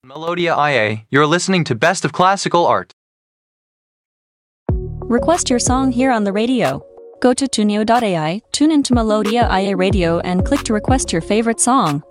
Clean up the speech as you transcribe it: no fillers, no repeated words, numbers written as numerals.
Melodia IA, you're listening to Best of Classical Art. Request your song here on the radio. Go to Tunio.ai, tune into Melodia IA Radio and click to request your favorite song.